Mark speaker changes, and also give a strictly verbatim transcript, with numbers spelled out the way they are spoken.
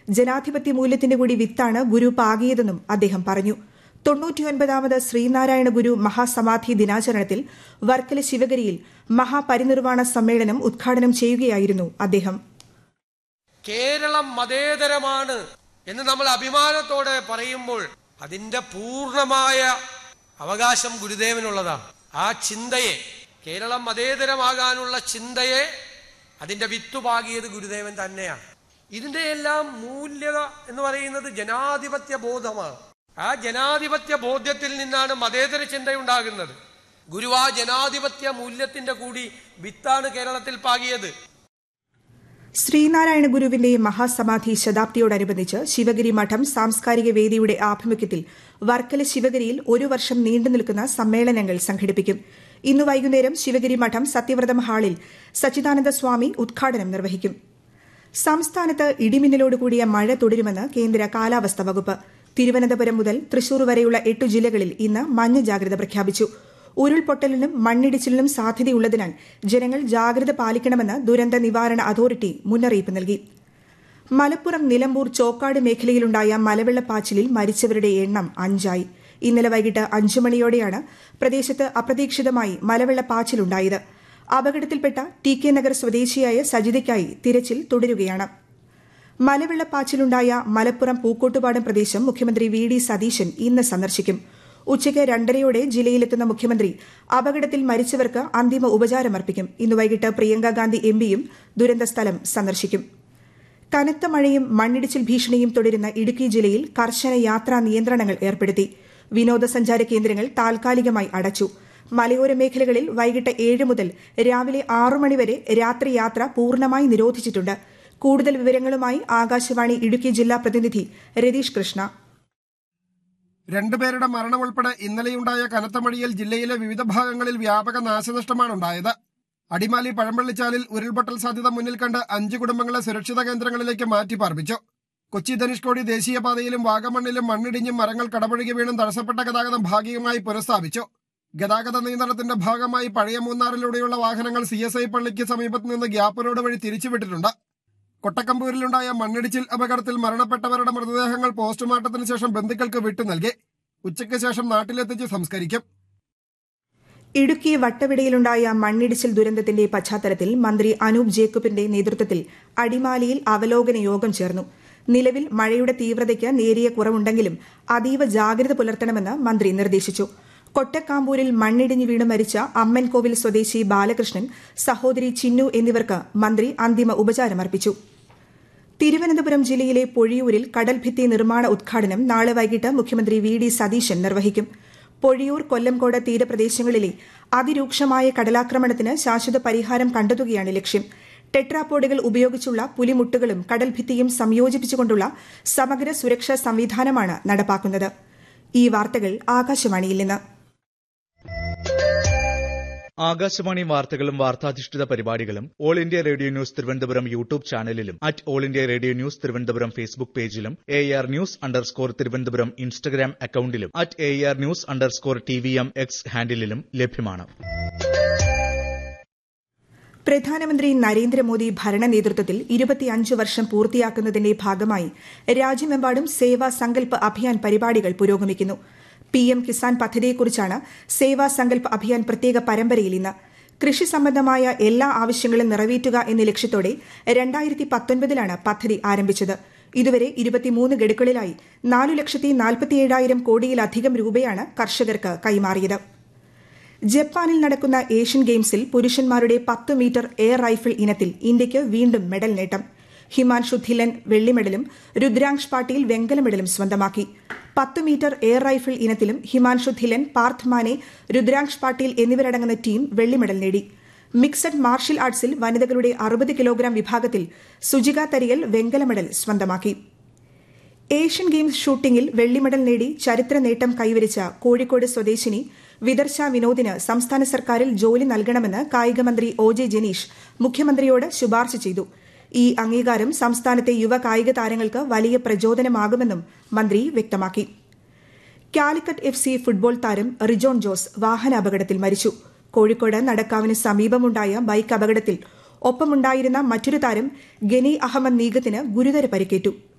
Speaker 1: ജനാധിപത്യ മൂല്യത്തിന്റെ കൂടി വിത്താണ് ഗുരു പാകിയതെന്നും അദ്ദേഹം പറഞ്ഞു. തൊണ്ണൂറ്റിയൊൻപതാമത് ശ്രീനാരായണ ഗുരു മഹാസമാധി ദിനാചരണത്തിൽ വർക്കല ശിവഗിരിയിൽ മഹാപരിനിർവാണ സമ്മേളനം ഉദ്ഘാടനം ചെയ്യുകയായിരുന്നു അദ്ദേഹം.
Speaker 2: കേരളം മതേതരമാണ് എന്ന് നമ്മൾ അഭിമാനത്തോടെ പറയുമ്പോൾ അതിന്റെ പൂർണ്ണമായ അവകാശം ഗുരുദേവനുള്ളതാണ്. ആ ചിന്തയെ, കേരളം മതേതരമാകാനുള്ള ചിന്തയെ, അതിന്റെ വിത്തുപാകിയത് ഗുരുദേവൻ തന്നെയാണ്. ഇതിന്റെ എല്ലാം മൂല്യത എന്ന് പറയുന്നത് ജനാധിപത്യ ബോധമാണ്. ആ ജനാധിപത്യ ബോധ്യത്തിൽ നിന്നാണ് മതേതര ചിന്തയുണ്ടാകുന്നത്. ഗുരു ആ ജനാധിപത്യ മൂല്യത്തിന്റെ കൂടി വിത്താണ് കേരളത്തിൽ പാകിയത്.
Speaker 1: ശ്രീനാരായണ ഗുരുവിന്റെ മഹാസമാധി ശതാബ്ദിയോടനുബന്ധിച്ച് ശിവഗിരി മഠം സാംസ്കാരിക വേദിയുടെ ആഭിമുഖ്യത്തിൽ വർക്കല ശിവഗിരിയിൽ ഒരു വർഷം നീണ്ടുനിൽക്കുന്ന സമ്മേളനങ്ങൾ സംഘടിപ്പിക്കും. ഇന്ന് വൈകുന്നേരം ശിവഗിരി മഠം സത്യവ്രതം ഹാളിൽ സച്ചിദാനന്ദ സ്വാമി ഉദ്ഘാടനം നിർവഹിക്കും. സംസ്ഥാനത്ത് ഇടിമിന്നലോടുകൂടിയ മഴ തുടരുമെന്ന് കേന്ദ്ര കാലാവസ്ഥാ വകുപ്പ്. തിരുവനന്തപുരം മുതൽ തൃശൂർ വരെയുള്ള എട്ടു ജില്ലകളിൽ ഇന്ന് മഞ്ഞ ജാഗ്രത പ്രഖ്യാപിച്ചു. ഉരുൾപൊട്ടലിനും മണ്ണിടിച്ചിലിനും സാധ്യതയുള്ളതിനാൽ ജനങ്ങൾ ജാഗ്രത പാലിക്കണമെന്ന് ദുരന്ത നിവാരണ അതോറിറ്റി മുന്നറിയിപ്പ് നൽകി. മലപ്പുറം നിലമ്പൂർ ചോക്കാട് മേഖലയിലുണ്ടായ മലവെള്ളപ്പാച്ചിലിൽ മരിച്ചവരുടെ എണ്ണം അഞ്ചായി. ഇന്നലെ വൈകിട്ട് അഞ്ചു മണിയോടെയാണ് പ്രദേശത്ത് അപ്രതീക്ഷിതമായി മലവെള്ളപ്പാച്ചിലുണ്ടായത്. അപകടത്തിൽപ്പെട്ട ടി കെ നഗർ സ്വദേശിയായ സജിതയ്ക്കായി തിരച്ചിൽ തുടരുകയാണ്. മലവെള്ളപ്പാച്ചിലുണ്ടായ മലപ്പുറം പൂക്കോട്ടുപാടം പ്രദേശം മുഖ്യമന്ത്രി വി ഡി സതീശൻ ഇന്ന് സന്ദർശിക്കും. ഉച്ചയ്ക്ക് രണ്ടരയോടെ ജില്ലയിലെത്തുന്ന മുഖ്യമന്ത്രി അപകടത്തിൽ മരിച്ചവർക്ക് അന്തിമ ഉപചാരമർപ്പിക്കും. ഇന്ന് വൈകിട്ട് പ്രിയങ്ക ഗാന്ധി എംപിയും ദുരന്തസ്ഥലം സന്ദർശിക്കും. കനത്ത മഴയും മണ്ണിടിച്ചിൽ ഭീഷണിയും തുടരുന്ന ഇടുക്കി ജില്ലയിൽ കർശന യാത്രാ നിയന്ത്രണങ്ങൾ ഏർപ്പെടുത്തി. വിനോദസഞ്ചാര കേന്ദ്രങ്ങൾ താൽക്കാലികമായി അടച്ചു. മലയോര മേഖലകളിൽ വൈകിട്ട് ഏഴ് മുതൽ രാവിലെ ആറു മണിവരെ രാത്രി യാത്ര പൂർണ്ണമായി നിരോധിച്ചിട്ടുണ്ട്. കൂടുതൽ വിവരങ്ങളുമായി ആകാശവാണി ഇടുക്കി ജില്ലാ പ്രതിനിധി രതീഷ് കൃഷ്ണ.
Speaker 3: രണ്ടുപേരുടെ മരണം ഉൾപ്പെടെ ഇന്നലെയുണ്ടായ കനത്ത മഴയിൽ ജില്ലയിലെ വിവിധ ഭാഗങ്ങളിൽ വ്യാപക നാശനഷ്ടമാണ് ഉണ്ടായത്. അടിമാലി പഴമ്പള്ളിച്ചാലിൽ ഉരുൾപൊട്ടൽ സാധ്യത മുന്നിൽ കണ്ട് അഞ്ച് കുടുംബങ്ങളെ സുരക്ഷിത കേന്ദ്രങ്ങളിലേക്ക് മാറ്റി പാർപ്പിച്ചു. കൊച്ചി ധനുഷ്കോടി ദേശീയപാതയിലും വാഗമണ്ണിലും മണ്ണിടിഞ്ഞും മരങ്ങൾ കടപുഴകി വീണും തടസ്സപ്പെട്ട ഗതാഗതം ഭാഗികമായി പുനഃസ്ഥാപിച്ചു. ഗതാഗത നിയന്ത്രണത്തിന്റെ ഭാഗമായി പഴയ മൂന്നാറിലൂടെയുള്ള വാഹനങ്ങൾ സി എസ് ഐ പള്ളിക്ക് സമീപത്ത് നിന്ന് ഗ്യാപ്പ് റോഡ് വഴി തിരിച്ചുവിട്ടിട്ടുണ്ട്. കൊട്ടക്കമ്പൂരിലുണ്ടായ മണ്ണിടിച്ചിൽ അപകടത്തിൽ മരണപ്പെട്ടവരുടെ മൃതദേഹങ്ങൾ പോസ്റ്റ്മോർട്ടത്തിന് ശേഷം ബന്ധുക്കൾക്ക് വിട്ടു നൽകി. ഉച്ചയ്ക്ക് ശേഷം നാട്ടിലെത്തിച്ച് സംസ്കരിക്കും.
Speaker 1: ഇടുക്കി വട്ടവിടയിലുണ്ടായ മണ്ണിടിച്ചിൽ ദുരന്തത്തിന്റെ പശ്ചാത്തലത്തിൽ മന്ത്രി അനൂപ് ജേക്കബിന്റെ നേതൃത്വത്തിൽ അടിമാലിയിൽ അവലോകന യോഗം ചേർന്നു. നിലവിൽ മഴയുടെ തീവ്രതയ്ക്ക് നേരിയ കുറവുണ്ടെങ്കിലും അതീവ ജാഗ്രത പുലർത്തണമെന്ന് മന്ത്രി നിർദ്ദേശിച്ചു. കൊട്ടക്കാമ്പൂരിൽ മണ്ണിടിഞ്ഞു വീണ് മരിച്ച അമ്മൻകോവിൽ സ്വദേശി ബാലകൃഷ്ണൻ, സഹോദരി ചിന്നു എന്നിവർക്ക് മന്ത്രി അന്തിമ ഉപചാരമർപ്പിച്ചു. തിരുവനന്തപുരം ജില്ലയിലെ പൊഴിയൂരിൽ കടൽഭിത്തി നിർമ്മാണ ഉദ്ഘാടനം നാളെ വൈകിട്ട് മുഖ്യമന്ത്രി വി ഡി സതീശൻ നിർവഹിക്കും. പൊഴിയൂർ കൊല്ലംകോട് തീരപ്രദേശങ്ങളിലെ അതിരൂക്ഷമായ കടലാക്രമണത്തിന് ശാശ്വത പരിഹാരം കണ്ടെത്തുകയാണ് ലക്ഷ്യം. ടെട്രാപോഡുകൾ ഉപയോഗിച്ചുള്ള പുലിമുട്ടുകളും കടൽഭിത്തിയും സംയോജിപ്പിച്ചുകൊണ്ടുള്ള സമഗ്ര സുരക്ഷാ സംവിധാനമാണ് നടപ്പാക്കുന്നത്. ഈ വാർത്തകൾ ആകാശവാണിയിൽ നിന്ന്.
Speaker 4: ആകാശവാണി വാർത്തകളും വാർത്താധിഷ്ഠിത പരിപാടികളും all India radio news Thiruvananthapuram YouTube ചാനലിലും at all India radio news Thiruvananthapuram Facebook പേജിലും A R news underscore Thiruvananthapuram Instagram അക്കൌണ്ടിലും at A R news underscore T V M X ഹാൻഡിലും ലഭ്യമാണ്.
Speaker 1: പ്രധാനമന്ത്രി നരേന്ദ്രമോദി ഭരണ നേതൃത്വത്തിൽ ഇരുപത്തിയഞ്ച് വർഷം പൂർത്തിയാക്കുന്നതിന്റെ ഭാഗമായി രാജ്യമെമ്പാടും സേവാ സങ്കൽപ് അഭിയാൻ പരിപാടികൾ പുരോഗമിക്കുന്നു. പി എം കിസാൻ പദ്ധതിയെക്കുറിച്ചാണ് സേവാ സങ്കൽപ് അഭിയാൻ പ്രത്യേക പരമ്പരയിൽ ഇന്ന്. കൃഷി സംബന്ധമായ എല്ലാ ആവശ്യങ്ങളും നിറവേറ്റുക എന്ന ലക്ഷ്യത്തോടെ രണ്ടായിരത്തി പത്തൊൻപതിലാണ് പദ്ധതി ആരംഭിച്ചത്. ഇതുവരെ ഇരുപത്തിമൂന്ന് ഗഡുക്കളിലായി നാലു ലക്ഷത്തി നാൽപ്പത്തിയേഴായിരം കോടിയിലധികം രൂപയാണ് കർഷകർക്ക് കൈമാറിയത്. ജപ്പാനിൽ നടക്കുന്ന ഏഷ്യൻ ഗെയിംസിൽ പുരുഷന്മാരുടെ പത്ത് മീറ്റർ എയർ റൈഫിൾ ഇനത്തിൽ ഇന്ത്യയ്ക്ക് വീണ്ടും മെഡൽ നേട്ടം. ഹിമാൻഷു ധില്ലൻ വെള്ളി മെഡലും രുദ്രാംശ് പാട്ടീൽ വെങ്കല മെഡലും സ്വന്തമാക്കി. പത്ത് metre air rifle ഇനത്തിലും Himanshu Dhillon, Parth മാനെ, രുദ്രാംശ് പാട്ടീൽ എന്നിവരടങ്ങുന്ന ടീം വെള്ളി മെഡൽ നേടി. മിക്സഡ് മാർഷ്യൽ ആർട്സിൽ വനിതകളുടെ അറുപത് കിലോഗ്രാം വിഭാഗത്തിൽ സുജിക തരിയൽ വെങ്കല മെഡൽ സ്വന്തമാക്കി. ഏഷ്യൻ ഗെയിംസ് ഷൂട്ടിംഗിൽ വെള്ളി മെഡൽ നേടി ചരിത്ര നേട്ടം കൈവരിച്ച കോഴിക്കോട് സ്വദേശിനി വിദർശ വിനോദിന് സംസ്ഥാന സർക്കാരിൽ ജോലി നൽകണമെന്ന് കായികമന്ത്രി ഒ ജെ ജനീഷ് മുഖ്യമന്ത്രിയോട് ശുപാർശ ചെയ്തു. ഈ അംഗീകാരം സംസ്ഥാനത്തെ യുവ കായിക താരങ്ങൾക്ക് വലിയ പ്രചോദനമാകുമെന്നും മന്ത്രി വ്യക്തമാക്കി. കാലിക്കറ്റ് എഫ് സി ഫുട്ബോൾ താരം റിജോൺ ജോസ് വാഹനാപകടത്തിൽ മരിച്ചു. കോഴിക്കോട് നടക്കാവിന് സമീപമുണ്ടായ ബൈക്ക് അപകടത്തിൽ ഒപ്പമുണ്ടായിരുന്ന മറ്റൊരു താരം ഗനി അഹമ്മദ് നീഗത്തിന് ഗുരുതര പരിക്കേറ്റു.